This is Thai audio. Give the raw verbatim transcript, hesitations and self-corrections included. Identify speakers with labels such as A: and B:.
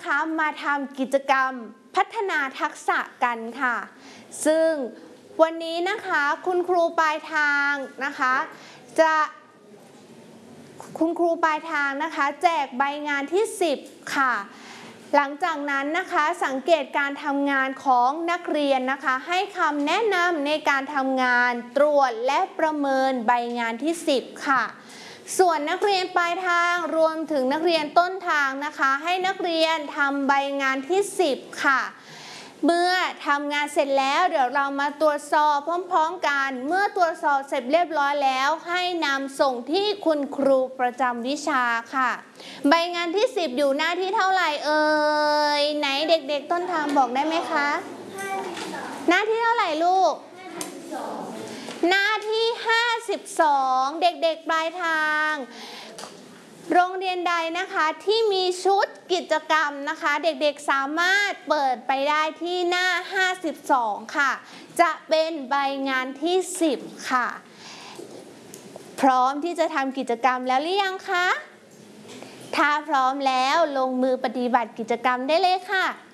A: นะคะมาทำกิจกรรมพัฒนาทักษะกันค่ะซึ่งวันนี้นะคะคุณครูปลายทางนะคะจะคุณครูปลายทางนะคะแจกใบงานที่สิบค่ะหลังจากนั้นนะคะสังเกตการทำงานของนักเรียนนะคะให้คำแนะนำในการทำงานตรวจและประเมินใบงานที่สิบค่ะส่วนนักเรียนปลายทางรวมถึงนักเรียนต้นทางนะคะให้นักเรียนทำใบงานที่สิบค่ะเมื่อทำงานเสร็จแล้วเดี๋ยวเรามาตรวจสอบพร้อมๆกันเมื่อตรวจสอบเสร็จเรียบร้อยแล้วให้นำส่งที่คุณครูประจำวิชาค่ะใบงานที่สิบอยู่หน้าที่เท่าไหร่เอ่ยไหนเด็กๆต้นทางบอกได้ไหมคะหน้าที่เท่าไหร่ลูกหน้าที่ห้าสิบสองเด็กๆปลายทางโรงเรียนใดนะคะที่มีชุดกิจกรรมนะคะเด็กๆสามารถเปิดไปได้ที่หน้าห้าสิบสองค่ะจะเป็นใบงานที่สิบค่ะพร้อมที่จะทำกิจกรรมแล้วหรือยังคะถ้าพร้อมแล้วลงมือปฏิบัติกิจกรรมได้เลยค่ะ